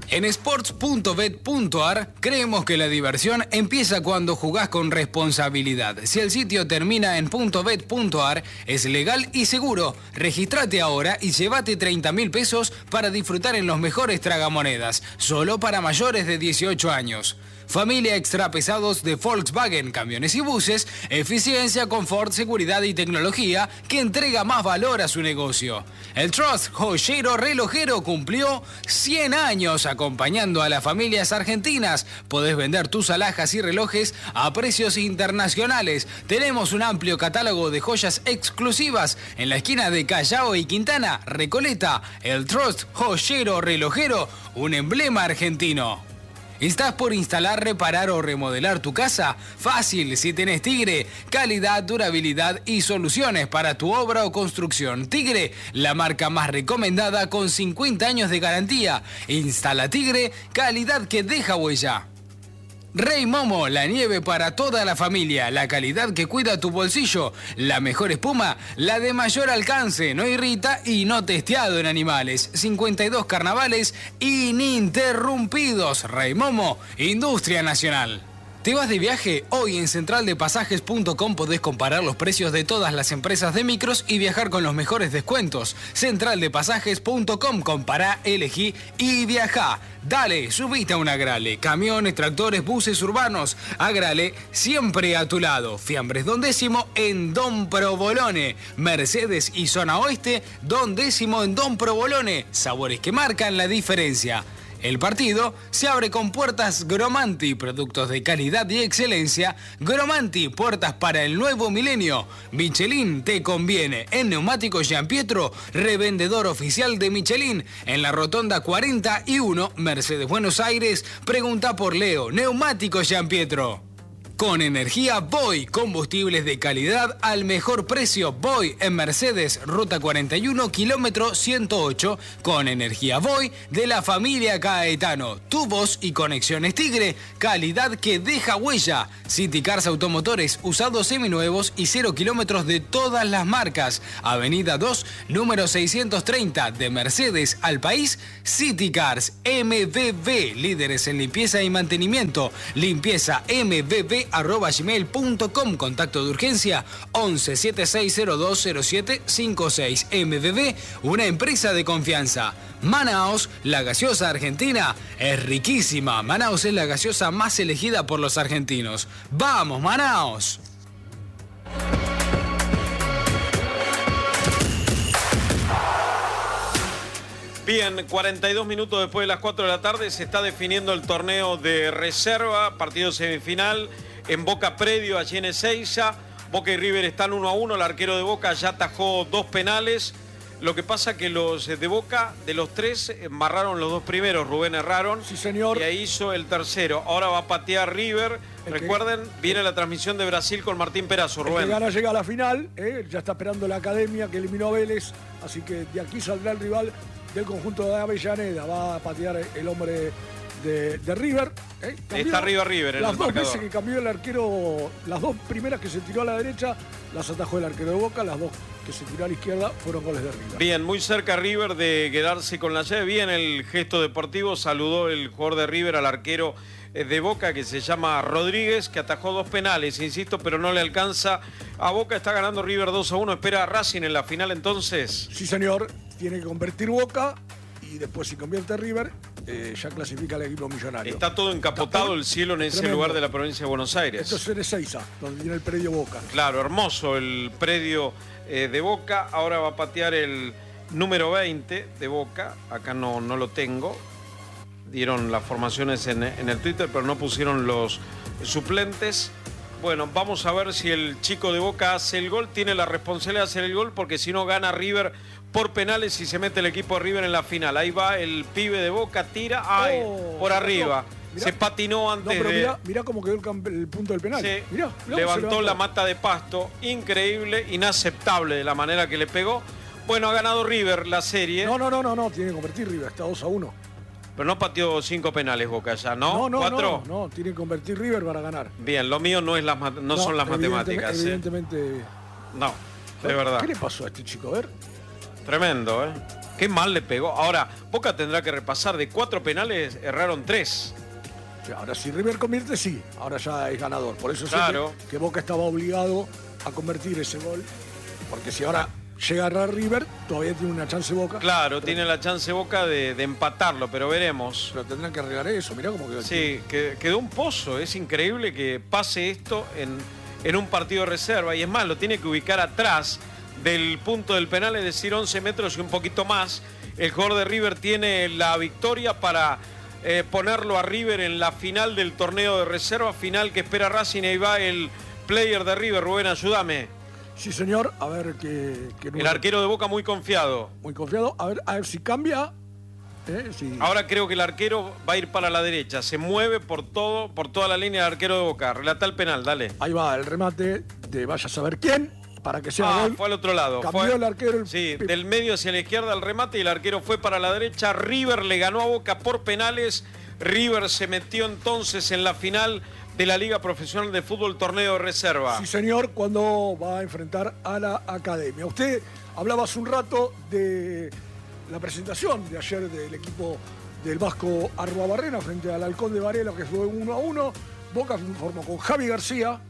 En sports.bet.ar creemos que la diversión empieza cuando jugás con responsabilidad. Si el sitio termina en .bet.ar, es legal y seguro. Regístrate ahora y llévate 30.000 pesos para disfrutar en los mejores tragamonedas, solo para mayores de 18 años. Familia extra pesados de Volkswagen, camiones y buses, eficiencia, confort, seguridad y tecnología que entrega más valor a su negocio. El Trust Joyero Relojero cumplió 100 años acompañando a las familias argentinas. Podés vender tus alhajas y relojes a precios internacionales. Tenemos un amplio catálogo de joyas exclusivas en la esquina de Callao y Quintana, Recoleta. El Trust Joyero Relojero, un emblema argentino. ¿Estás por instalar, reparar o remodelar tu casa? Fácil, si tenés Tigre. Calidad, durabilidad y soluciones para tu obra o construcción. Tigre, la marca más recomendada con 50 años de garantía. Instala Tigre, calidad que deja huella. Rey Momo, la nieve para toda la familia, la calidad que cuida tu bolsillo, la mejor espuma, la de mayor alcance, no irrita y no testeado en animales. 52 carnavales ininterrumpidos. Rey Momo, Industria Nacional. ¿Te vas de viaje? Hoy en centraldepasajes.com podés comparar los precios de todas las empresas de micros y viajar con los mejores descuentos. Centraldepasajes.com, compará, elegí y viajá. Dale, subite a un Agrale. Camiones, tractores, buses urbanos. Agrale, siempre a tu lado. Fiambres Don Décimo en Don Provolone. Mercedes y Zona Oeste, Don Décimo en Don Provolone. Sabores que marcan la diferencia. El partido se abre con puertas Gromanti, productos de calidad y excelencia. Gromanti, puertas para el nuevo milenio. Michelin te conviene. En Neumáticos Gianpietro, revendedor oficial de Michelin. En la Rotonda 41, Mercedes Buenos Aires, pregunta por Leo. Neumáticos Gianpietro. Con energía Voy, combustibles de calidad al mejor precio. Voy en Mercedes, ruta 41, kilómetro 108. Con energía Voy de la familia Caetano. Tubos y conexiones Tigre, calidad que deja huella. City Cars Automotores, usados seminuevos y 0 kilómetros de todas las marcas. Avenida 2, número 630, de Mercedes al país. City Cars, MBB, líderes en limpieza y mantenimiento. Limpieza mbb@gmail.com. Contacto de urgencia 11 7602 0756. MBB, una empresa de confianza. Manaos, la gaseosa argentina, es riquísima. Manaos es la gaseosa más elegida por los argentinos. ¡Vamos, Manaos! Bien, 42 minutos después de las 4 de la tarde se está definiendo el torneo de reserva, partido semifinal en Boca Predio, allí en Ezeiza. Boca y River están 1-1, el arquero de Boca ya atajó 2 penales. Lo que pasa que los de Boca, de los 3, embarraron los 2 primeros, Rubén erraron. Sí, señor. Y ahí hizo el tercero. Ahora va a patear River. Recuerden, viene la transmisión de Brasil con Martín Perazo, Rubén. El que gana llega a la final, ya está esperando la Academia que eliminó a Vélez, así que de aquí saldrá el rival del conjunto de Avellaneda. Va a patear el hombre de River. Está arriba River en el las 2 marcador. veces que cambió el arquero, las 2 primeras que se tiró a la derecha, las atajó el arquero de Boca, las 2 que se tiró a la izquierda fueron goles de River. Bien, muy cerca River de quedarse con la llave. Bien el gesto deportivo, saludó el jugador de River al arquero de Boca, que se llama Rodríguez, que atajó 2 penales, insisto, pero no le alcanza a Boca. Está ganando River 2-1, espera a Racing en la final entonces. Sí, señor, tiene que convertir Boca y después si convierte River, ya clasifica al equipo millonario. Está todo encapotado el cielo en ese lugar de la provincia de Buenos Aires. Esto es en Ezeiza, donde tiene el predio Boca. Claro, hermoso el predio de Boca. Ahora va a patear el número 20 de Boca. Acá no lo tengo. Dieron las formaciones en el Twitter, pero no pusieron los suplentes. Bueno, vamos a ver si el chico de Boca hace el gol. Tiene la responsabilidad de hacer el gol, porque si no gana River por penales y se mete el equipo de River en la final. Ahí va el pibe de Boca, tira, por arriba. Mirá, se patinó antes mirá cómo quedó el punto del penal. Sí, mirá levantó la mata de pasto. Increíble, inaceptable de la manera que le pegó. Bueno, ha ganado River la serie. No, tiene que convertir River, está 2-1. Pero no pateó 5 penales Boca ya, ¿no? No, 4. No, tiene que convertir River para ganar. Bien, lo mío no son las matemáticas. Evidentemente. No, de verdad. ¿Qué le pasó a este chico? A ver. Tremendo, ¿eh? Qué mal le pegó. Ahora, Boca tendrá que repasar. De 4 penales, erraron 3. Ahora si River convierte, sí. Ahora ya es ganador. Por eso claro. sé que Boca estaba obligado a convertir ese gol. Porque si ahora llega a errar River, todavía tiene una chance Boca. Claro, tiene la chance Boca de empatarlo, pero veremos. Pero tendrán que arreglar eso. Mirá cómo quedó. Sí, quedó un pozo. Es increíble que pase esto en un partido de reserva. Y es más, lo tiene que ubicar atrás del punto del penal, es decir, 11 metros y un poquito más. El jugador de River tiene la victoria para ponerlo a River en la final del torneo de reserva, final que espera Racing. Ahí va el player de River. Rubén, ayúdame. Sí, señor. A ver qué el arquero de Boca muy confiado. Muy confiado. A ver si cambia. Sí. Ahora creo que el arquero va a ir para la derecha. Se mueve por toda la línea del arquero de Boca. Relata el penal, dale. Ahí va el remate de vaya a saber quién. Para que sea gol. Fue al otro lado. Cambió el arquero. Sí, del medio hacia la izquierda el remate y el arquero fue para la derecha. River le ganó a Boca por penales. River se metió entonces en la final de la Liga Profesional de Fútbol Torneo de Reserva. Sí, señor, cuando va a enfrentar a la Academia. Usted hablaba hace un rato de la presentación de ayer del equipo del Vasco Arruabarrena frente al Halcón de Varela, que fue 1-1. Boca formó con Javi García,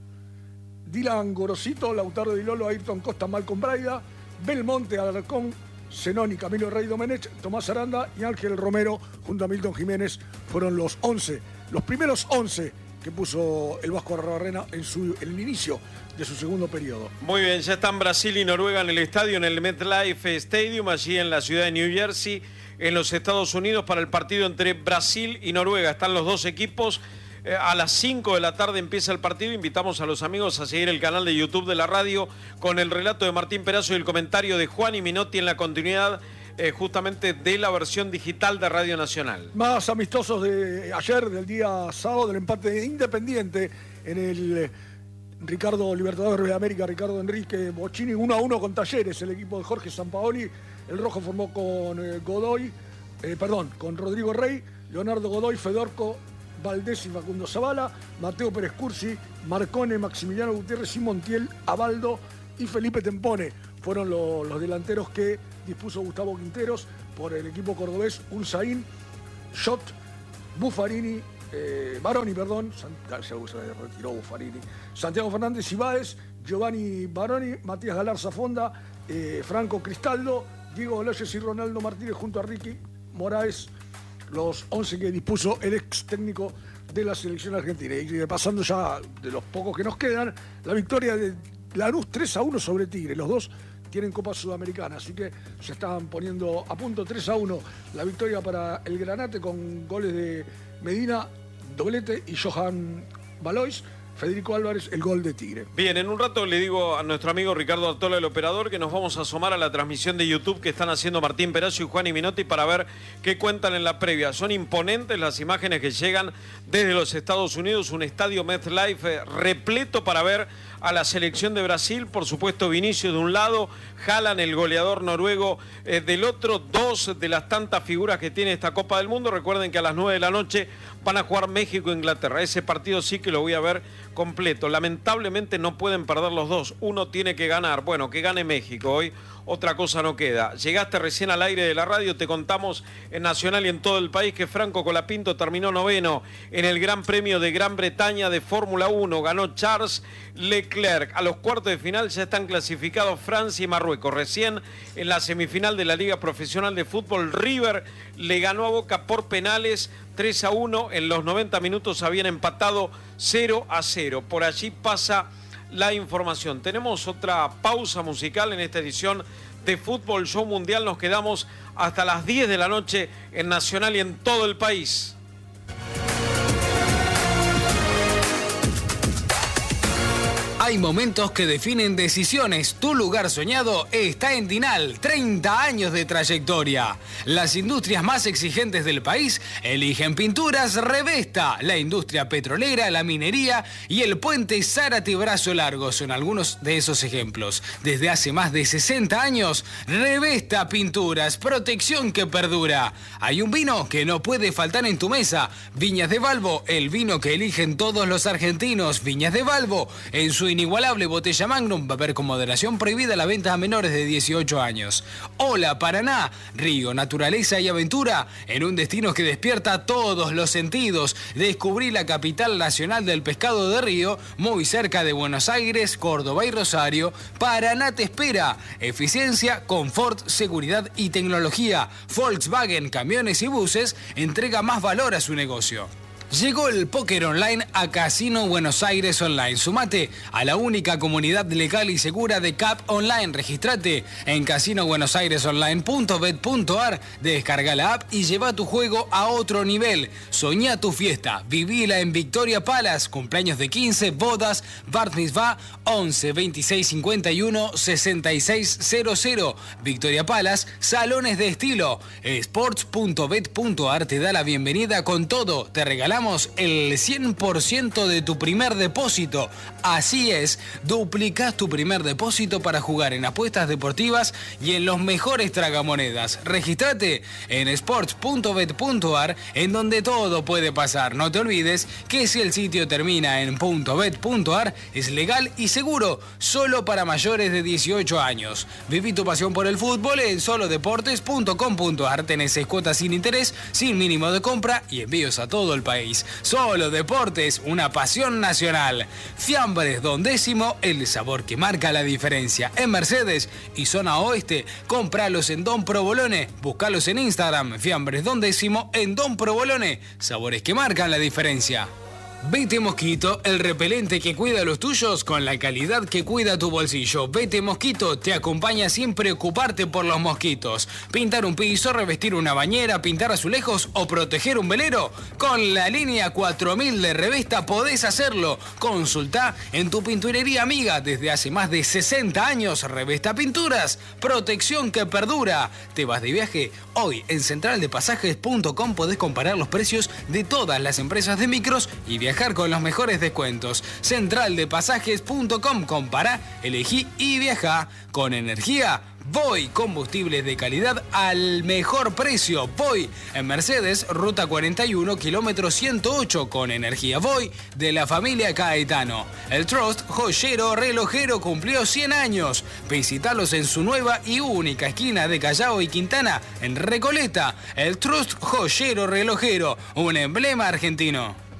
Dylan Gorosito, Lautaro Di Lolo, Ayrton Costa, Malcom Braida, Belmonte, Alarcón, Zenoni, Camilo Rey Domenech, Tomás Aranda y Ángel Romero junto a Milton Jiménez fueron los primeros 11 que puso el Vasco Arruabarrena en el inicio de su segundo periodo. Muy bien, ya están Brasil y Noruega en el estadio, en el MetLife Stadium, allí en la ciudad de New Jersey, en los Estados Unidos, para el partido entre Brasil y Noruega. Están los dos equipos. A las 5 de la tarde empieza el partido. Invitamos a los amigos a seguir el canal de YouTube de la radio con el relato de Martín Perazo y el comentario de Juan y Minotti en la continuidad justamente de la versión digital de Radio Nacional. Más amistosos de ayer, del día sábado, del empate de Independiente en el Ricardo Libertadores de América, Ricardo Enrique Bocchini, 1-1 con Talleres, el equipo de Jorge Sampaoli. El rojo formó con con Rodrigo Rey, Leonardo Godoy, Fedorco Valdés y Facundo Zavala, Mateo Pérez Cursi, Marcone, Maximiliano Gutiérrez y Montiel, Abaldo y Felipe Tempone. Fueron los delanteros que dispuso Gustavo Quinteros. Por el equipo cordobés, Unzaín, Schott, Buffarini, Baroni, se retiró Buffarini, Santiago Fernández Ibáez, Giovanni Baroni, Matías Galarza Fonda, Franco Cristaldo, Diego Oloyes y Ronaldo Martínez junto a Ricky Moraes, los 11 que dispuso el ex técnico de la selección argentina. Y pasando ya de los pocos que nos quedan, la victoria de Lanús 3-1 sobre Tigre. Los dos tienen Copa Sudamericana, así que se estaban poniendo a punto. 3-1 la victoria para el Granate con goles de Medina, doblete, y Johan Valois. Federico Álvarez, el gol de Tigre. Bien, en un rato le digo a nuestro amigo Ricardo Artola, el operador, que nos vamos a asomar a la transmisión de YouTube que están haciendo Martín Perazo y Juan y Minotti para ver qué cuentan en la previa. Son imponentes las imágenes que llegan desde los Estados Unidos, un estadio MetLife repleto para ver a la selección de Brasil, por supuesto Vinicius de un lado, Haaland, el goleador noruego, del otro. Dos de las tantas figuras que tiene esta Copa del Mundo. Recuerden que a las 9 de la noche van a jugar México e Inglaterra. Ese partido sí que lo voy a ver completo. Lamentablemente no pueden perder los dos. Uno tiene que ganar. Bueno, que gane México hoy. Otra cosa no queda. Llegaste recién al aire de la radio, te contamos en Nacional y en todo el país que Franco Colapinto terminó noveno en el Gran Premio de Gran Bretaña de Fórmula 1. Ganó Charles Leclerc. A los cuartos de final ya están clasificados Francia y Marruecos. Recién en la semifinal de la Liga Profesional de Fútbol, River le ganó a Boca por penales 3-1. En los 90 minutos habían empatado 0-0. Por allí pasa la información. Tenemos otra pausa musical en esta edición de Fútbol Show Mundial. Nos quedamos hasta las 10 de la noche en Nacional y en todo el país. Hay momentos que definen decisiones. Tu lugar soñado está en Dinal. 30 años de trayectoria. Las industrias más exigentes del país eligen Pinturas Revesta. La industria petrolera, la minería y el puente Zárate Brazo Largo son algunos de esos ejemplos. Desde hace más de 60 años, Revesta Pinturas, protección que perdura. Hay un vino que no puede faltar en tu mesa. Viñas de Valvo, el vino que eligen todos los argentinos. Viñas de Valvo, en su inicio inigualable botella Magnum. Beber con moderación, prohibida la venta a menores de 18 años. Hola Paraná, río, naturaleza y aventura en un destino que despierta todos los sentidos. Descubrí la capital nacional del pescado de río, muy cerca de Buenos Aires, Córdoba y Rosario. Paraná te espera. Eficiencia, confort, seguridad y tecnología. Volkswagen Camiones y Buses entrega más valor a su negocio. Llegó el póker online a Casino Buenos Aires Online. Sumate a la única comunidad legal y segura de CAP Online. Registrate en casinobuenosairesonline.bet.ar. Descarga la app y lleva tu juego a otro nivel. Soñá tu fiesta. Vivila en Victoria Palace. Cumpleaños de 15, bodas, Bar Mitzvah, 11 26 51 66 00. Victoria Palace, salones de estilo. Sports.bet.ar te da la bienvenida con todo. Te regalamos el 100% de tu primer depósito. Así es, duplicás tu primer depósito para jugar en apuestas deportivas y en los mejores tragamonedas. Regístrate en sports.bet.ar, en donde todo puede pasar. No te olvides que si el sitio termina en .bet.ar es legal y seguro, solo para mayores de 18 años. Viví tu pasión por el fútbol en solodeportes.com.ar. Tenés 6 cuotas sin interés, sin mínimo de compra y envíos a todo el país. Solo Deportes, una pasión nacional. Fiambres Don Décimo, el sabor que marca la diferencia. En Mercedes y zona oeste, compralos en Don Provolone. Búscalos en Instagram, Fiambres Don Décimo en Don Provolone. Sabores que marcan la diferencia. Vete Mosquito, el repelente que cuida a los tuyos con la calidad que cuida tu bolsillo. Vete Mosquito te acompaña sin preocuparte por los mosquitos. Pintar un piso, revestir una bañera, pintar azulejos o proteger un velero. Con la línea 4000 de Revesta podés hacerlo. Consultá en tu pinturería amiga desde hace más de 60 años. Revesta Pinturas, protección que perdura. ¿Te vas de viaje? Hoy en centraldepasajes.com podés comparar los precios de todas las empresas de micros y viajar con los mejores descuentos. Centraldepasajes.com. Compará, elegí y viaja. Con energía Voy, combustibles de calidad al mejor precio. Voy en Mercedes, ruta 41, kilómetro 108, con energía Voy de la familia Caetano. El Trust, joyero relojero, cumplió 100 años. Visítalos en su nueva y única esquina de Callao y Quintana, en Recoleta. El Trust, joyero relojero, un emblema argentino.